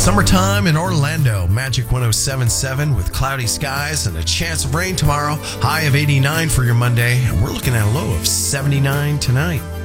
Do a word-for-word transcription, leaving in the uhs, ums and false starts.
Summertime in Orlando, Magic one oh seven point seven with cloudy skies and a chance of rain tomorrow. High of eighty-nine for your Monday, and we're looking at a low of seventy-nine tonight.